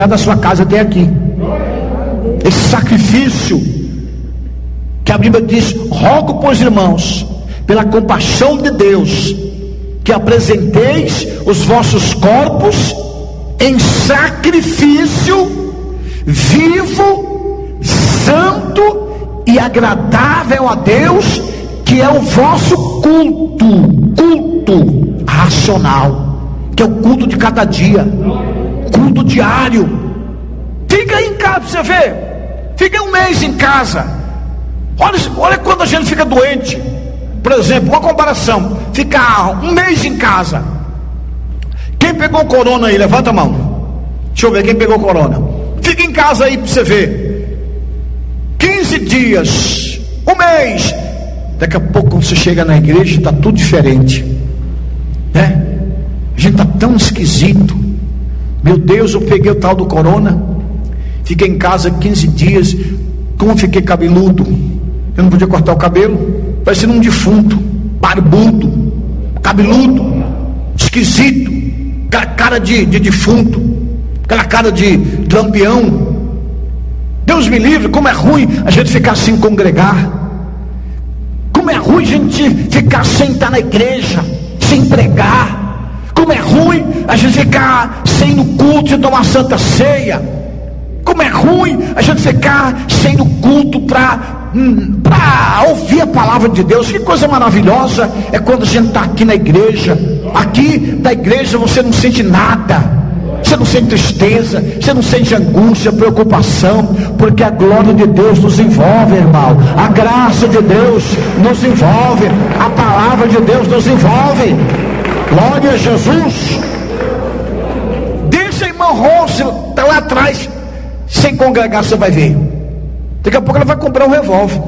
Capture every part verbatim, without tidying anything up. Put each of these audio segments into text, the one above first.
da sua casa até aqui. Esse sacrifício que a Bíblia diz: rogo, pois, irmãos, pela compaixão de Deus, que apresenteis os vossos corpos em sacrifício vivo, santo e agradável a Deus, que é o vosso culto, culto racional, que é o culto de cada dia, culto diário. Fica aí em casa para você ver. Fica um mês em casa. Olha, olha quando a gente fica doente. Por exemplo, uma comparação: ficar um mês em casa. Quem pegou corona aí? Levanta a mão. Deixa eu ver quem pegou corona. Fica em casa aí para você ver. quinze dias, um mês. Daqui a pouco, quando você chega na igreja, está tudo diferente, né? A gente está tão esquisito. Meu Deus, eu peguei o tal do corona. Fiquei em casa quinze dias. Como fiquei cabeludo. Eu não podia cortar o cabelo, parecendo um defunto, barbudo, cabeludo, esquisito, aquela cara de, de defunto, aquela cara de, de lampião. Deus me livre, como é ruim a gente ficar sem congregar. Como é ruim a gente ficar sem estar na igreja, sem pregar. Como é ruim a gente ficar sem ir no culto, sem tomar santa ceia. Como é ruim a gente ficar sem ir no culto para para ouvir a palavra de Deus. Que coisa maravilhosa é quando a gente está aqui na igreja. Aqui da igreja você não sente nada. Você não sente tristeza, você não sente angústia, preocupação, porque a glória de Deus nos envolve, irmão. A graça de Deus nos envolve, a palavra de Deus nos envolve. Glória a Jesus. Deixa a irmã Rose tá lá atrás, sem congregar, você vai ver. Daqui a pouco ela vai comprar um revólver.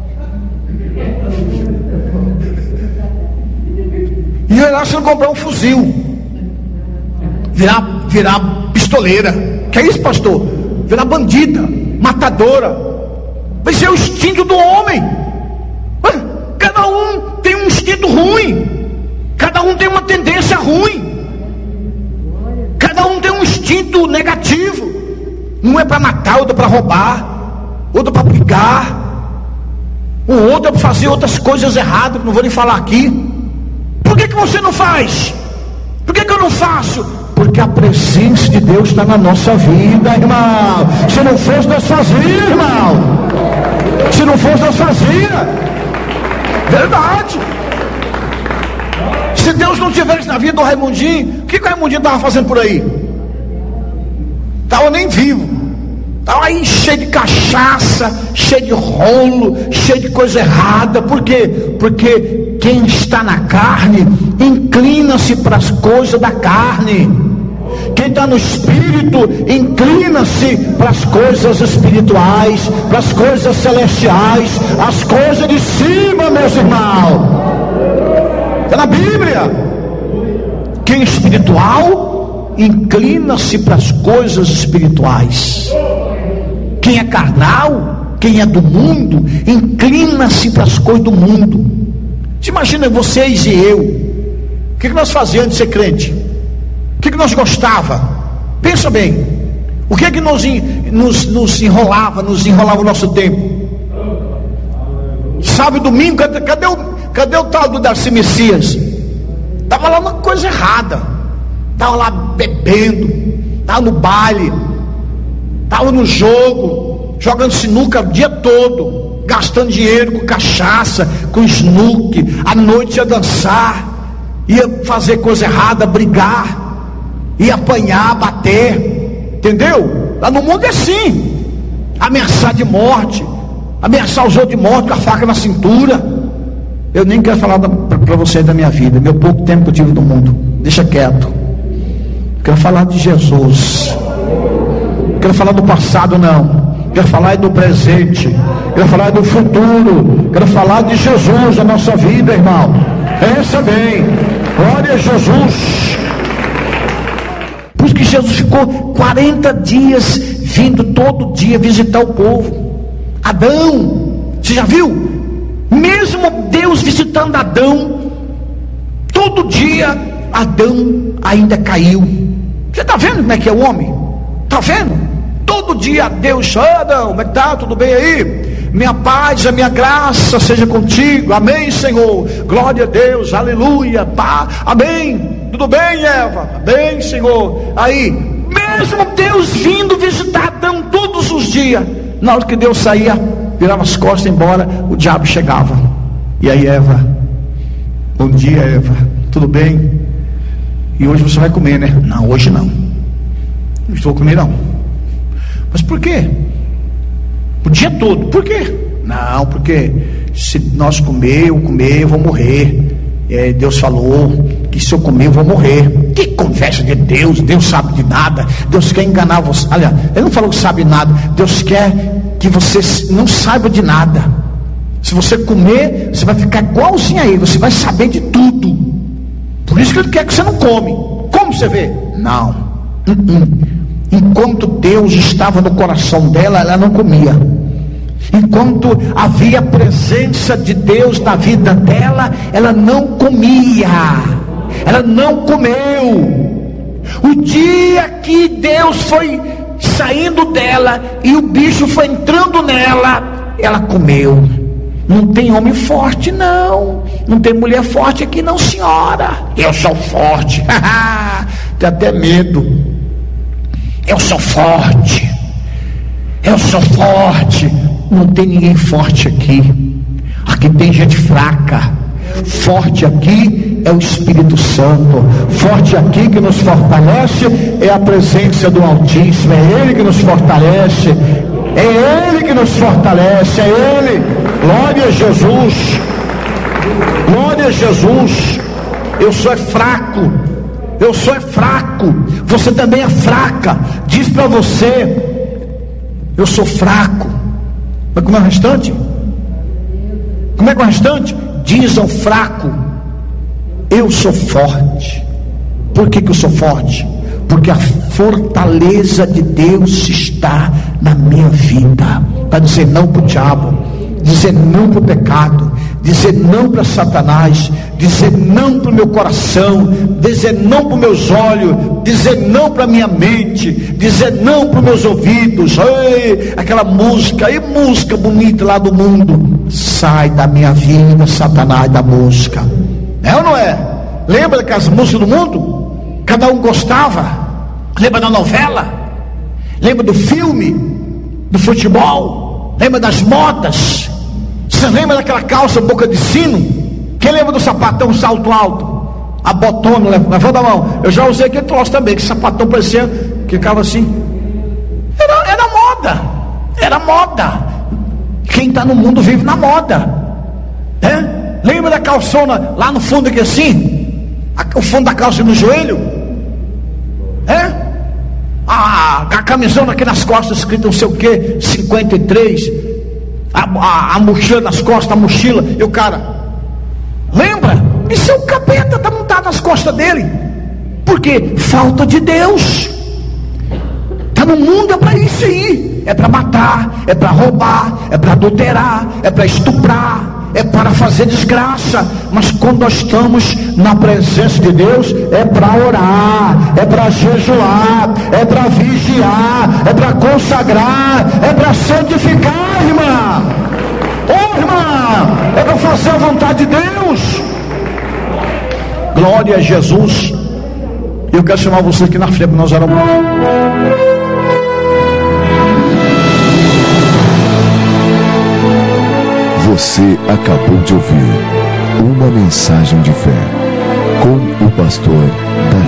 E ela acha que comprar um fuzil. Virar, virar pistoleira. Que é isso, pastor? Virar bandida, matadora. Vai ser o instinto do homem. Cada um tem um instinto ruim. Cada um tem uma tendência ruim. Cada um tem um instinto negativo. Um é para matar, outro é para roubar, outro é para brigar, o outro é para fazer outras coisas erradas, não vou nem falar aqui. Por que que você não faz? Por que que eu não faço? Porque a presença de Deus está na nossa vida, irmão. Se não fosse, nós fazia, irmão. Se não fosse, nós fazia. Verdade. Se Deus não tivesse na vida do Raimundinho, o que, que o Raimundinho estava fazendo por aí? Estava nem vivo. Estava aí cheio de cachaça, cheio de rolo, cheio de coisa errada. Por quê? Porque quem está na carne inclina-se para as coisas da carne. Quem está no espírito inclina-se para as coisas espirituais, para as coisas celestiais, as coisas de cima, meus irmãos. Está na Bíblia. Quem é espiritual inclina-se para as coisas espirituais. Quem é carnal, quem é do mundo, inclina-se para as coisas do mundo. Você imagina vocês e eu, o que, que nós fazíamos de ser crente? O que, que nós gostava? Pensa bem, o que é que nos, nos, nos enrolava, nos enrolava o nosso tempo? Sábado e domingo, cadê, cadê, o, cadê o tal do Darcy Messias? Estava lá uma coisa errada, estava lá bebendo, estava no baile, estava no jogo, jogando sinuca o dia todo, gastando dinheiro com cachaça, com snook, à noite ia dançar, ia fazer coisa errada, brigar, ia apanhar, bater, entendeu? Lá no mundo é assim, ameaçar de morte, ameaçar os outros de morte com a faca na cintura. Eu nem quero falar para você da minha vida, meu pouco tempo que eu tive no mundo, deixa quieto. Quero falar de Jesus. Quero falar do passado, não. Quero falar do presente. Quero falar do futuro. Quero falar de Jesus na nossa vida, irmão. Pensa bem. Glória a Jesus. Por isso que Jesus ficou quarenta dias vindo todo dia visitar o povo. Adão, você já viu? Mesmo Deus visitando Adão, todo dia Adão ainda caiu. Você está vendo como é que é o homem? Está vendo? Todo dia Deus, ah, não, como é que tá? Tudo bem aí? Minha paz, a minha graça seja contigo, amém, Senhor, glória a Deus, aleluia, pá, amém, tudo bem, Eva, amém, Senhor. Aí, mesmo Deus vindo visitar Adão todos os dias, na hora que Deus saía, virava as costas e embora, o diabo chegava. E aí, Eva, bom dia, Eva, tudo bem? E hoje você vai comer, né? Não, hoje não, não estou comer não. Mas por quê? O dia todo, por quê? Não, porque se nós comer, eu comer, eu vou morrer. É, Deus falou que se eu comer, eu vou morrer. Que conversa de Deus, Deus sabe de nada. Deus quer enganar você. Olha, Ele não falou que sabe nada. Deus quer que você não saiba de nada. Se você comer, você vai ficar igualzinho a Ele, você vai saber de tudo. Por isso que Ele quer que você não come. Como você vê? Não. Uh-uh. Enquanto Deus estava no coração dela, ela não comia. Enquanto havia a presença de Deus na vida dela, ela não comia. Ela não comeu. O dia que Deus foi saindo dela e o bicho foi entrando nela, ela comeu. Não tem homem forte não. Não tem mulher forte aqui não, senhora. Eu sou forte. Tem até medo. Eu sou forte, eu sou forte. Não tem ninguém forte aqui. Aqui tem gente fraca. Forte aqui é o Espírito Santo. Forte aqui que nos fortalece é a presença do Altíssimo. É Ele que nos fortalece. É Ele que nos fortalece. É Ele. Glória a Jesus. Glória a Jesus. Eu sou fraco. Eu sou é fraco, você também é fraca. Diz para você: eu sou fraco. Mas como é o restante? Como é que é o restante? Diz ao fraco: eu sou forte. Por que que eu sou forte? Porque a fortaleza de Deus está na minha vida, para dizer não para o diabo, dizer não para o pecado, dizer não para Satanás, dizer não para o meu coração, dizer não para os meus olhos, dizer não para a minha mente, dizer não para os meus ouvidos. Ei, aquela música, e música bonita lá do mundo, sai da minha vida, Satanás, da música. É ou não é? Lembra daquelas músicas do mundo? Cada um gostava. Lembra da novela? Lembra do filme? Do futebol? Lembra das modas? Você lembra daquela calça boca de sino? Quem lembra do sapatão salto alto? A botona, levanta a mão. Eu já usei aquele troço também, que sapatão parecia que ficava assim. Era, era moda. Era moda. Quem está no mundo vive na moda. É? Lembra da calçona lá no fundo aqui assim? O fundo da calça no joelho? É? A, a camisona aqui nas costas escrito não sei o que, cinquenta e três. A, a, a mochila nas costas, a mochila. E o cara, lembra? Isso é o capeta, está montado nas costas dele. Por quê? Falta de Deus. Está no mundo, é para isso aí. É para matar, é para roubar, é para adulterar, é para estuprar, é para fazer desgraça. Mas quando nós estamos na presença de Deus, é para orar, é para jejuar, é para vigiar, é para consagrar, é para santificar, irmã. Ô oh, irmã, é para fazer a vontade de Deus. Glória a Jesus. Eu quero chamar você aqui na frente para nós orarmos. Você acabou de ouvir uma mensagem de fé com o pastor